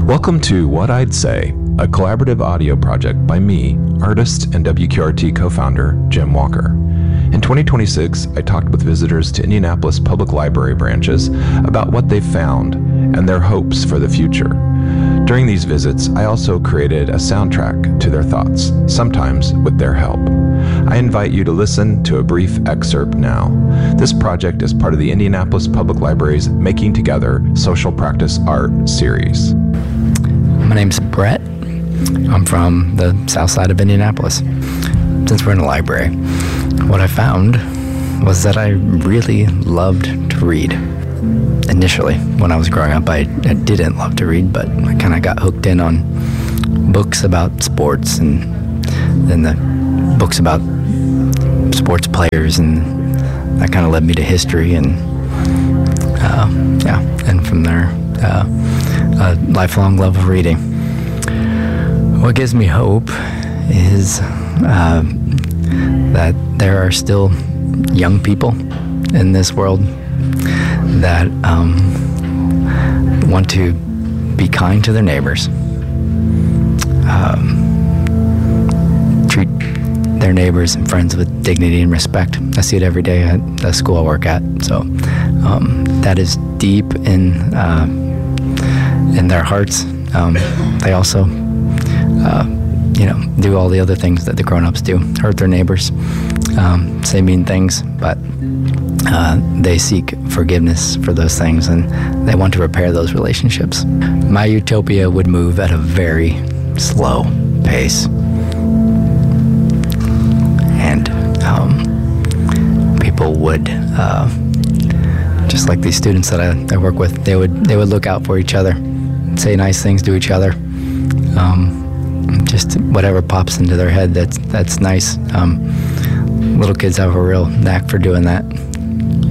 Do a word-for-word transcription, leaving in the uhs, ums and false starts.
Welcome to What I'd Say, a collaborative audio project by me, artist and W Q R T co-founder Jim Walker. In twenty twenty-six, I talked with visitors to Indianapolis Public Library branches about what they found and their hopes for the future. During these visits, I also created a soundtrack to their thoughts, sometimes with their help. I invite you to listen to a brief excerpt now. This project is part of the Indianapolis Public Library's Making Together Social Practice Art series. My name's Brett. I'm from the south side of Indianapolis. Since we're in a library, what I found was that I really loved to read. Initially, when I was growing up, I, I didn't love to read, but I kind of got hooked in on books about sports and then the books about sports players, and that kind of led me to history, and uh, yeah, and from there, uh, a lifelong love of reading. What gives me hope is uh, that there are still young people in this world that um, want to be kind to their neighbors, um, treat their neighbors and friends with dignity and respect. I see it every day at the school I work at. So um, that is deep in uh, in their hearts. Um, they also, uh, you know, do all the other things that the grown-ups do: hurt their neighbors, um, say mean things, but uh, they seek forgiveness for those things, and they want to repair those relationships. My utopia would move at a very slow pace. And um, people would, uh, just like these students that I, I work with, they would they would look out for each other, say nice things to each other. Um, just whatever pops into their head that's that's nice. Um, little kids have a real knack for doing that.